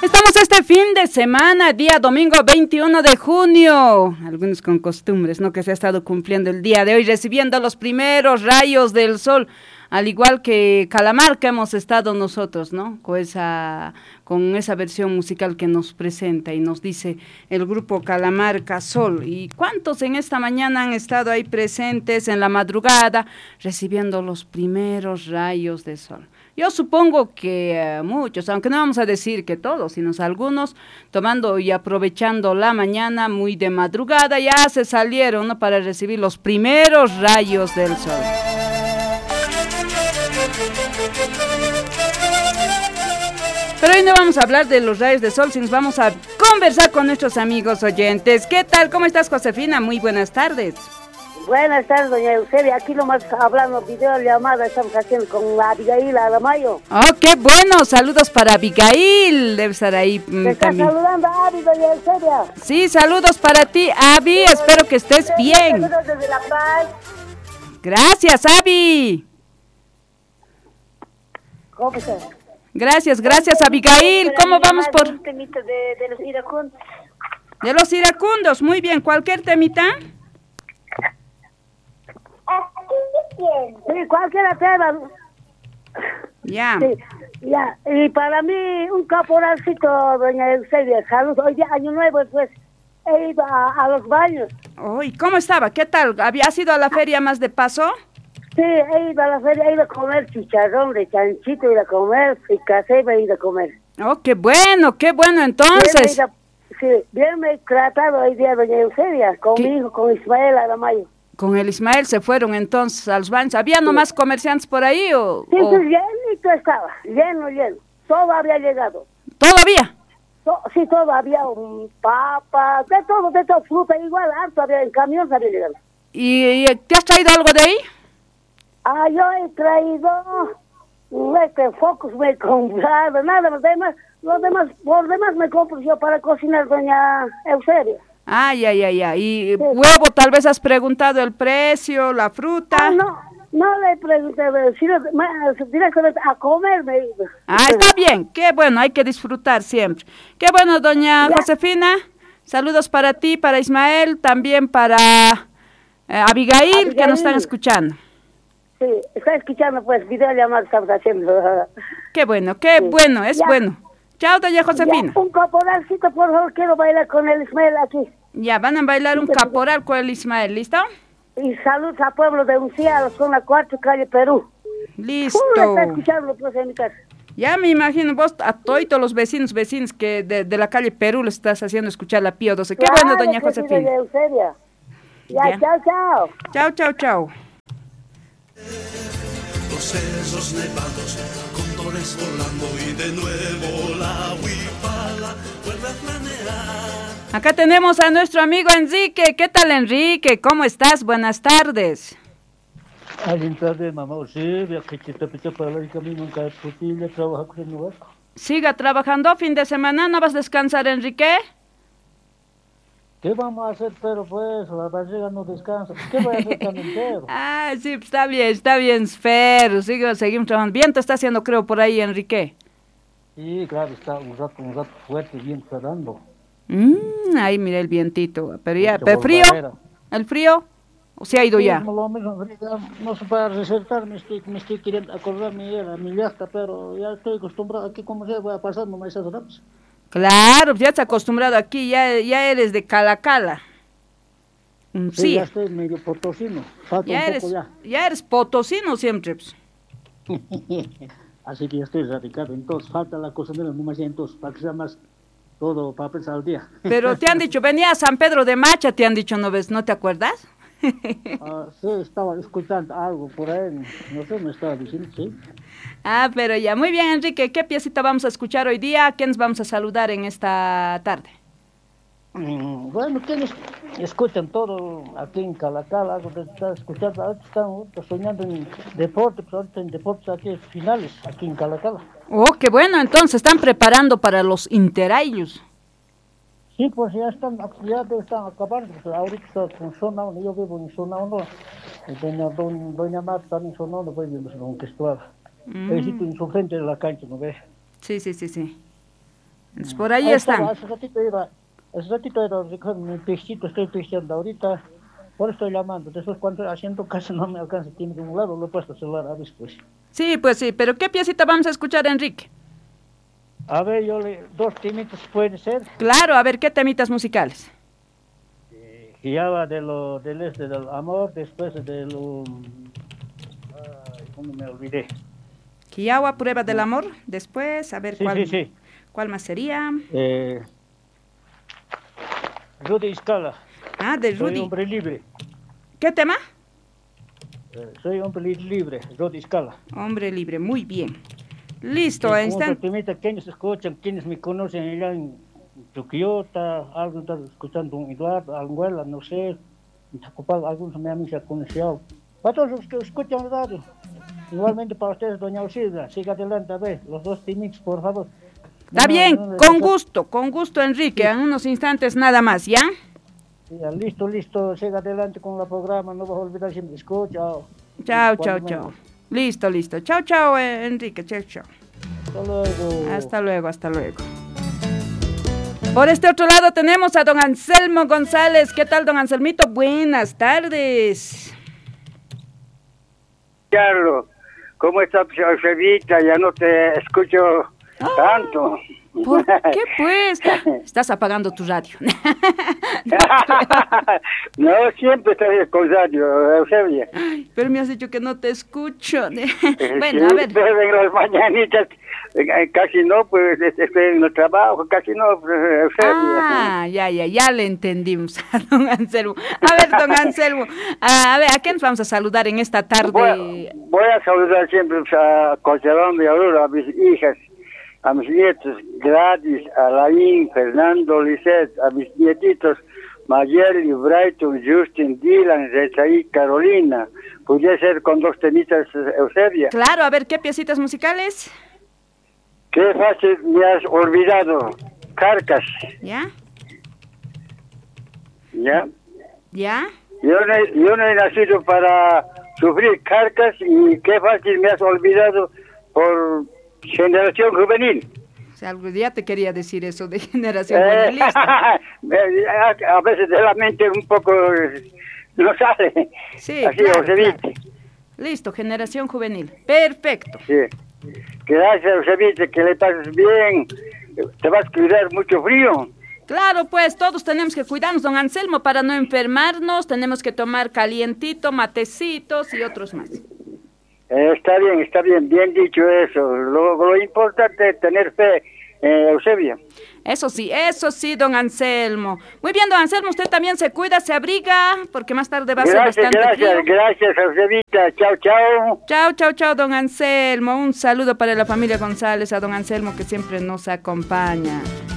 Estamos este fin de semana, día domingo 21 de junio, algunos con costumbres, ¿no? Que se ha estado cumpliendo el día de hoy, recibiendo los primeros rayos del sol, al igual que Calamarca hemos estado nosotros, ¿no? Con esa versión musical que nos presenta y nos dice el grupo Calamarca Sol. ¿Y cuántos en esta mañana han estado ahí presentes en la madrugada, recibiendo los primeros rayos de sol? Yo supongo que muchos, aunque no vamos a decir que todos, sino algunos, tomando y aprovechando la mañana muy de madrugada, ya se salieron, ¿no? Para recibir los primeros rayos del sol. Pero hoy no vamos a hablar de los rayos del sol, sino vamos a conversar con nuestros amigos oyentes. ¿Qué tal? ¿Cómo estás, Josefina? Muy buenas tardes. Buenas tardes, doña Eusebia. Aquí nomás hablando, videollamada, estamos haciendo con la Abigail Aramayo. Oh, qué bueno. Saludos para Abigail. Debe estar ahí ¿Te está también. saludando a Abby, doña Eusebia? Sí, saludos para ti, Abby. Espero que estés bien. Saludos desde La Paz. Gracias, Abby. ¿Cómo estás? Gracias, Abigail. ¿Cómo vamos por...? Un temita de los iracundos. De los iracundos. Muy bien. ¿Cualquier temita? Sí, cualquiera tema. Ya. Sí, ya. Y para mí, un caporalcito, doña Eusebia. Saludos. Hoy día, año nuevo, pues, he ido a los baños. Uy, ¿cómo estaba? ¿Qué tal? ¿Habías ido a la feria más de paso? Sí, he ido a la feria, he ido a comer chicharrón de chanchito, he ido a comer fricasé, he ido a comer. Oh, qué bueno, entonces. Bien me he tratado hoy día, doña Eusebia, con mi hijo, con Ismael Aramayo. Con el Ismael se fueron entonces a los baños. ¿Había nomás comerciantes por ahí o...? Sí, llenito estaba, lleno. Todo había llegado. ¿Todavía? Sí, todo había papa, de todo, fruta, igual, harto había, en camión había llegado. ¿Y te has traído algo de ahí? Yo he traído focos, me he comprado, nada, por demás me compro yo para cocinar, doña Eusebia. Ya. ¿Y sí. Huevo, tal vez has preguntado el precio, la fruta? No le pregunté, sino directamente a comer me he ido. Está bien, qué bueno, hay que disfrutar siempre. Qué bueno, doña Josefina, saludos para ti, para Ismael, también para Abigail, que nos están escuchando. Sí, está escuchando, pues, videollamada estamos haciendo. Qué bueno, es bueno. Chao, doña Josefina. Ya, un caporalcito, por favor, quiero bailar con el Ismael aquí. Ya, van a bailar un caporal con el Ismael, ¿listo? Y saludos a pueblo de Unciado, zona 4, calle Perú. Listo. Está escuchando, pues, en mi casa. Ya me imagino, vos a todos los vecinos que de la calle Perú le estás haciendo escuchar la Pío 12. Qué bueno, doña Josefina. Sí, doña Eusebia. Ya, chao. Chao. Los cerros nevados, cóndores volando y de nuevo la huipala vuelve a planear. Acá tenemos a nuestro amigo Enrique. ¿Qué tal, Enrique? ¿Cómo estás? Buenas tardes. Buenas tardes, mamá. Sí, que te picha para el camino, nunca es posible trabajar con el nuevo. Siga trabajando fin de semana, ¿no vas a descansar, Enrique? ¿Qué vamos a hacer? Pero pues, la barriga no descansa. ¿Qué voy a hacer también, pero? Sí, está bien, Fer. Seguimos trabajando. Viento está haciendo, creo, por ahí, Enrique. Sí, claro, está un rato fuerte, bien está dando. Ahí mira el vientito. Pero frío, ¿el frío? ¿O se ha ido ya? No sé para resaltar, me estoy queriendo acordarme a mi yasta, pero ya estoy acostumbrado aquí, como se voy a pasar nomás esas ratos. Claro, ya estás acostumbrado aquí, ya eres de Cala. Sí, ya estoy medio potosino. Ya eres potosino siempre. Pues. Así que ya estoy radicado, entonces falta la cocinera nomás ya, entonces para que sea más todo para pensar al día. Pero te han dicho, venía a San Pedro de Macha, te han dicho, ¿no te acuerdas? Sí, estaba escuchando algo por ahí, no sé, me estaba diciendo, sí. Pero ya, muy bien, Enrique, ¿qué piecita vamos a escuchar hoy día? ¿A quiénes vamos a saludar en esta tarde? Bueno, quienes escuchan todo aquí en Calacala, están escuchando, ahorita están soñando en deporte, pues ahorita en deportes aquí finales, aquí en Calacala. Oh, qué bueno, entonces están preparando para los interayos. Sí, pues ya están acabando, pues ahorita está en zona 1, yo vivo en zona 1, doña Marta también en zona 1, pues vivimos en Questuada. Es en su frente de la cancha, ¿no ves? Sí. Entonces, por ahí están. Hace ratito era recoger mi pechito, estoy pisteando ahorita. Por eso estoy llamando. Después cuando haciendo caso no me alcanza, tiene de un lado, lo he puesto celular a después. Sí, pues sí, pero ¿qué piecita vamos a escuchar, Enrique? A ver, dos temitas pueden ser. Claro, a ver, ¿qué temitas musicales? Y habla del amor, después de lo... ¿Cómo me olvidé? Quillagua, prueba del amor. Después, a ver Sí. ¿cuál más sería? Rudy Scala. Ah, de Rudy. Soy hombre libre. ¿Qué tema? Soy hombre libre, Rudy Scala. Hombre libre, muy bien. Listo, temita, quienes escuchan, quienes me conocen allá en Chuquiota, alguien está escuchando un Eduardo, Anguela, no sé, en Chacopal, algunos me han conocido. Para todos los que escuchan radio, igualmente para ustedes, doña Silvia, siga adelante, a ver, los dos temitas, por favor. Está bien, con gusto, Enrique, en unos instantes nada más, ¿ya? Ya, listo, siga adelante con el programa, no vas a olvidar si me escucha. Chao. Listo. Chao, Enrique, chao. Hasta luego. Hasta luego. Por este otro lado tenemos a don Anselmo González. ¿Qué tal, don Anselmito? Buenas tardes. Carlos, ¿cómo está, Evita? Ya no te escucho tanto. ¿Por qué, pues? Estás apagando tu radio. No, siempre estoy con radio, Eusebia. Pero me has dicho que no te escucho. Bueno, sí, a ver. Pero en las mañanitas casi no, pues estoy en el trabajo, casi no, Eusebia. Ya le entendimos a don Anselmo. A ver, don Anselmo, a ver, ¿a quién vamos a saludar en esta tarde? Voy a saludar siempre a Cocherón de Aurora, a mis hijas, a mis nietos, Gladys, Alain, Fernando, Lisette, a mis nietitos, Mayeli, Brighton, Justin, Dylan, Rechaí, Carolina. ¿Podría ser con dos temitas, Eusebia? Claro, a ver, ¿qué piecitas musicales? Qué fácil me has olvidado. Carcas. ¿Ya? ¿Ya? ¿Ya? Yo no he nacido para sufrir carcas y qué fácil me has olvidado por generación juvenil. O sea, algo ya te quería decir eso de generación juvenilista. A veces de la mente un poco no sale. Sí, así claro. Listo, generación juvenil. Perfecto. Sí. Gracias, Eusebio, que le pases bien. Te vas a cuidar mucho frío. Claro, pues todos tenemos que cuidarnos, don Anselmo, para no enfermarnos. Tenemos que tomar calientito, matecitos y otros más. Está bien dicho eso. Lo importante es tener fe, Eusebio. Eso sí, don Anselmo. Muy bien, don Anselmo, usted también se cuida, se abriga, porque más tarde va a ser bastante frío. Gracias, Eusebita. Chao, don Anselmo. Un saludo para la familia González, a don Anselmo que siempre nos acompaña.